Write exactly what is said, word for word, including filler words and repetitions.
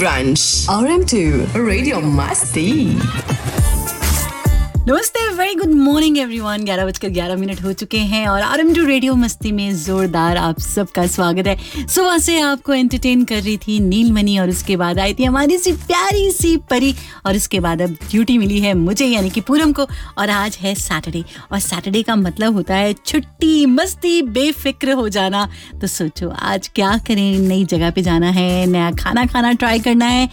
Brunch. R M to Radio Masti. नमस्ते, very good morning everyone. ग्यारह बजकर ग्यारह मिनट हो चुके हैं और आर एम टू रेडियो मस्ती में जोरदार आप सबका स्वागत है। सुबह से आपको एंटरटेन कर रही थी नीलमणि और उसके बाद आई थी हमारी सी प्यारी सी परी और उसके बाद अब ड्यूटी मिली है मुझे यानी कि पूरम को। और आज है सैटरडे और सैटरडे का मतलब होता है छुट्टी, मस्ती, बेफिक्र हो जाना। तो सोचो आज क्या करें, नई जगह पे जाना है, नया खाना खाना ट्राई करना है